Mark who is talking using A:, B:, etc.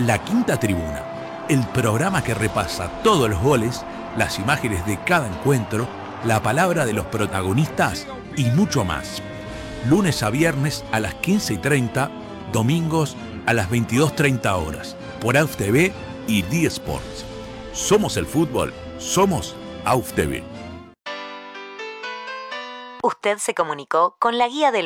A: La Quinta Tribuna, el programa que repasa todos los goles, las imágenes de cada encuentro, la palabra de los protagonistas y mucho más. Lunes a viernes a las 15:30, domingos a las 22:30 horas, por AUF TV y D-Sports. Somos el fútbol, somos AUF TV.
B: Usted se comunicó con la guía del